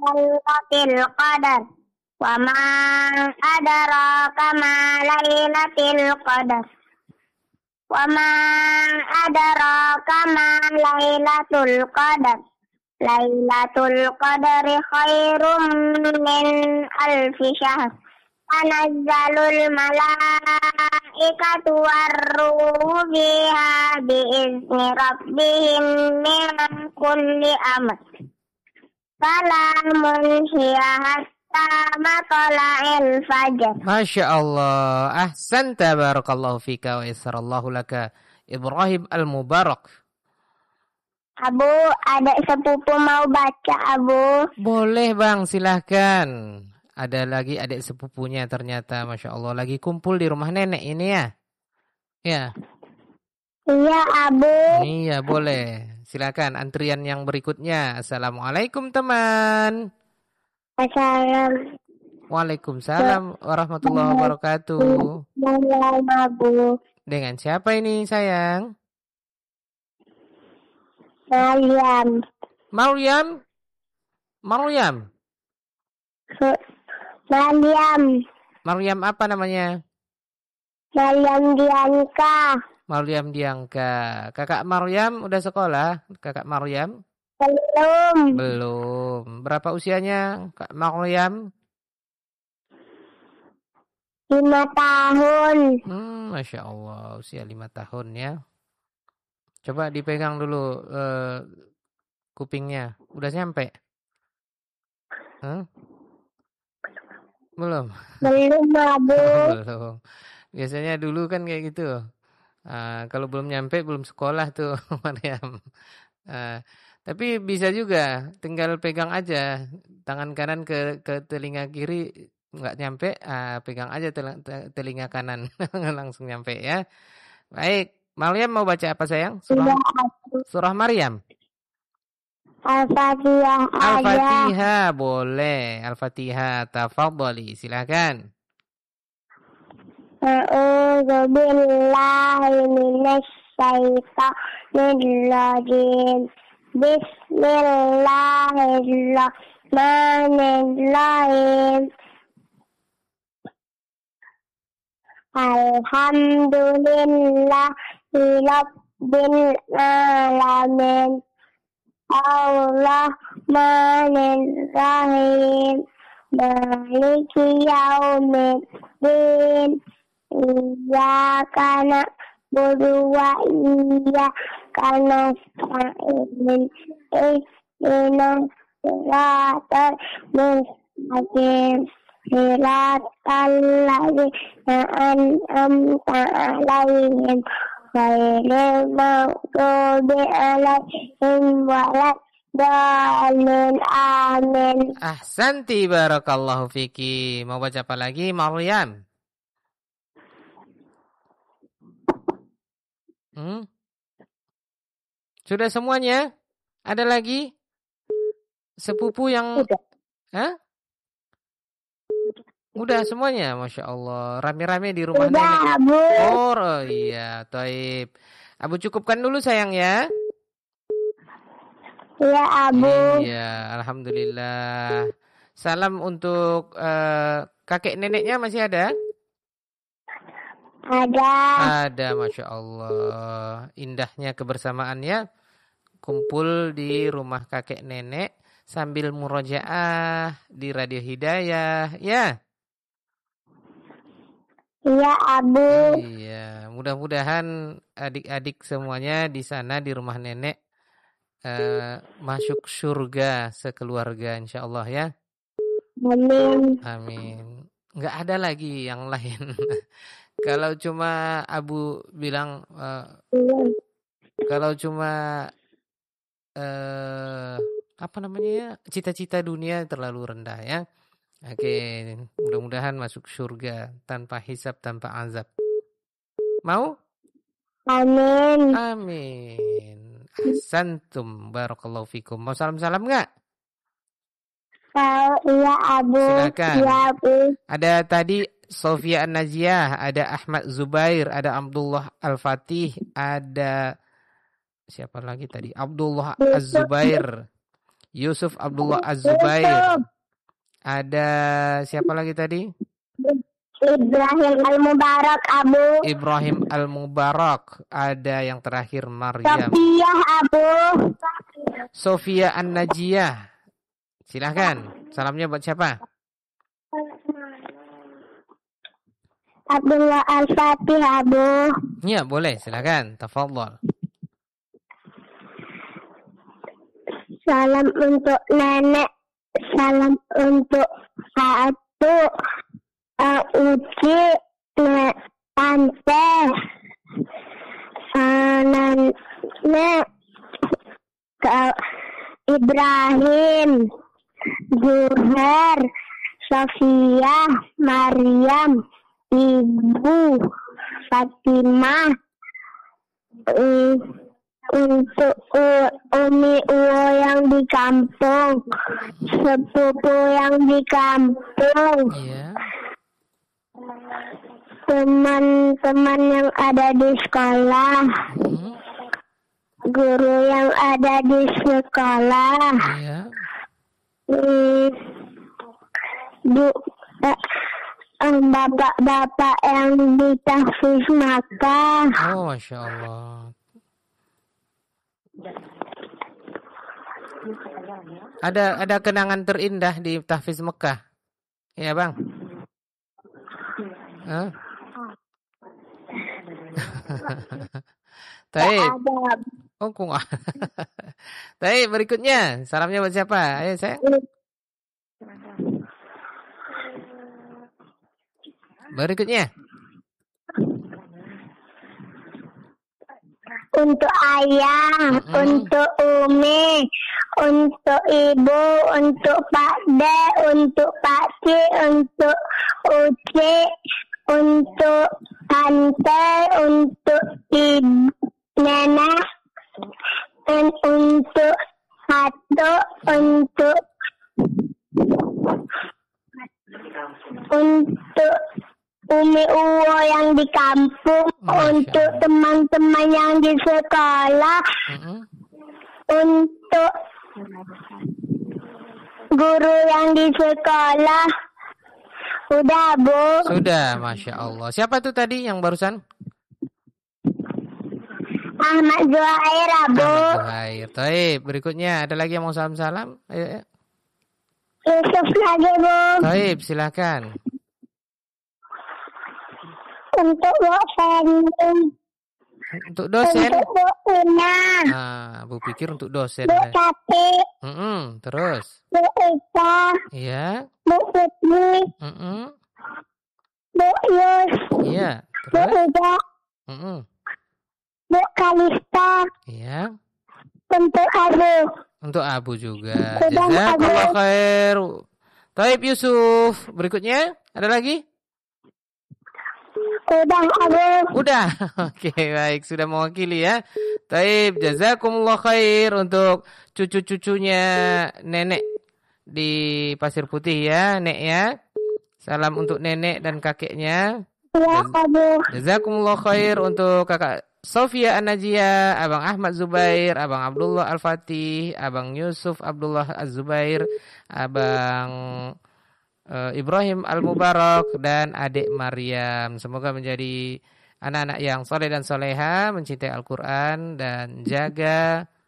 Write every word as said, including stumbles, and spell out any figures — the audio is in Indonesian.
lailatul qadar. Wa ma adraka ma lailatul qadar. Wa ma adraka ma lailatul qadar. Lailatul qadri khairum min alfi syahr. Tanazzalul malaikatu war-ruhu fiha biizni rabbihim min kulli amr. Salamun hiya hatta matla'il fajr. Masya Allah. Ahsanta barakallahu fika wa yassarallahu laka. Ibrahim Al-Mubarak. Abu, ada sepupu mau baca, Abu. Boleh bang, silahkan. Ada lagi adik sepupunya ternyata, Masya Allah. Lagi kumpul di rumah nenek ini ya? Ya. Iya, Abu. Iya, boleh. Silakan antrian yang berikutnya. Assalamualaikum teman. Assalamualaikum. Waalaikumsalam warahmatullahi wabarakatuh. Malam, Abu. Dengan siapa ini sayang? Maryam. Maryam? Maryam? Maryam. Maryam apa namanya? Maryam Dianka. Maryam Dianka. Kakak Maryam udah sekolah? Kakak Maryam? Belum. Belum. Berapa usianya Kak Maryam? Lima tahun. Hmm, Masya Allah. Usia lima tahun ya. Coba dipegang dulu uh, kupingnya. Udah nyampe? Huh? Belum? Belum, Abu. Belum. Biasanya dulu kan kayak gitu. Uh, kalau belum nyampe, belum sekolah tuh, Maryam. Uh, tapi bisa juga, tinggal pegang aja. Tangan kanan ke, ke telinga kiri, nggak nyampe, uh, pegang aja tel, telinga kanan. Langsung nyampe ya. Baik, Maryam mau baca apa sayang? Surah, surah Maryam. Al-Fatihah aja. Al-Fatihah, boleh. Al-Fatihah, tafadhali, silakan. A'udzu billahi minasy syaithanir rajim. Bismillahirrahmanirrahim. Alhamdulillahi rabbil alamin. Ar-Rahmanir-Rahim. Maliki yaumiddin. Iyyaka na'budu wa iyyaka nasta'in. Ihdinas siratal mustaqim. Siratal ladzina an'amta 'alaihim ghairil maghdubi 'alaihim waladdallin. Amin. Ahsanti barakallahu fiki. Mau baca apa lagi Maryam? Hmm? Sudah semuanya? Ada lagi? Sepupu yang... Udah. Hah? Udah semuanya? Masya Allah. Rame-rame di rumah Udah, nenek. Abu. Oh, oh iya. Taib. Abu cukupkan dulu sayang ya. Iya, Abu. Iya, alhamdulillah. Salam untuk uh, kakek neneknya masih ada? Ada. Ada, Masya Allah. Indahnya kebersamaannya. Kumpul di rumah kakek nenek sambil murojaah di Radio Hidayah. Ya. Iya, Abu. Iya, mudah-mudahan adik-adik semuanya di sana di rumah nenek uh, masuk surga sekeluarga insyaallah ya. Amin. Amin. Enggak ada lagi yang lain. Kalau cuma Abu bilang uh, kalau cuma uh, apa namanya ya, cita-cita dunia terlalu rendah ya. Oke, mudah-mudahan masuk surga tanpa hisab, tanpa azab. Mau? Amin. Amin. Ahsantum barakallahu fikum. Mau salam-salam enggak? Oh, iya, Abu. Silakan. Iya, Abu. Ada tadi Sofia An-Najiah, ada Ahmad Zubair, ada Abdullah Al-Fatih, ada siapa lagi tadi? Abdullah Az-Zubair, Yusuf Abdullah Az-Zubair. Yusuf. Ada siapa lagi tadi? Ibrahim Al-Mubarak Abu. Ibrahim Al-Mubarak. Ada yang terakhir Maryam. Sofiyah Abu. Sofia An-Najiyah. Silahkan. Salamnya buat siapa? Abdullah Al-Fatih Abu. Ya, boleh. Silahkan. Tafadhol. Salam untuk nenek. Salam untuk satu. Uh, Uci. Ne, tante. Uh, nenek. Ke Ibrahim. Zuher. Sofia. Maryam. Ibu Fatimah, um, untuk uh, Umi Uwo yang di kampung, sepupu yang di kampung, Iya. teman-teman yang ada di sekolah, Hmm. guru yang ada di sekolah, Iya. um, bu, uh, um, bapak-bapak yang di tahfiz Makkah. Oh, Masya Allah. Ada ada kenangan terindah di tahfiz Mekah. Iya, Bang. Hah? Taib. Ada. Oh, kok nggak? Taib, berikutnya. Salamnya buat siapa? Ayo, saya. Berikutnya. Untuk ayah, Mm-mm. untuk Umi, untuk ibu, untuk Pak De, untuk Pak Ci, untuk Uci, untuk tante, untuk ibu, nenek, dan untuk satu, untuk untuk Umi Uwo yang di kampung, Masya untuk Allah. teman-teman yang di sekolah, Mm-mm. untuk guru yang di sekolah. Udah, Bu. Sudah, Masya Allah. Siapa tuh tadi yang barusan? Ahmad Zuhair, Bu. Ahmad Zuhair. Taib, berikutnya. Ada lagi yang mau salam-salam? Ayo, ayo. Yusuf lagi, Bu. Taib, silakan. Untuk Bu Fendi, Untuk dosen. untuk Bu Ina, Ah, Bu pikir untuk dosen. Bu Tati, Mm-mm, terus. Bu Ika, Iya. Bu Putri, Mm-mm. Bu Yus, Iya. Bu Terus. Ida, Mm-mm. Bu Kalista, Iya. untuk Abu. Untuk Abu juga. Sudah, Jazakallah Abu. khair. Taib Yusuf. Berikutnya, ada lagi? Udah, Abu. Udah. Oke, baik. Sudah mewakili ya. Taib, jazakumullah khair untuk cucu-cucunya nenek di Pasir Putih ya, Nek ya. Salam untuk nenek dan kakeknya. Ya, Abu. Jazakumullah khair untuk kakak Sofia An-Najiyah, Abang Ahmad Zubair, Abang Abdullah Al-Fatih, Abang Yusuf Abdullah Az-Zubair, Abang uh, Ibrahim Al-Mubarak, dan adik Maryam. Semoga menjadi anak-anak yang soleh dan soleha, mencintai Al-Quran, dan jaga